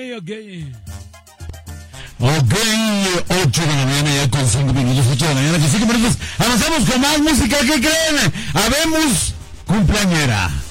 Ok, 8 de la mañana ya con 5 minutos, 8 de la mañana con 5 minutos. Avanzamos con más música, ¿qué creen? Habemos cumpleañera.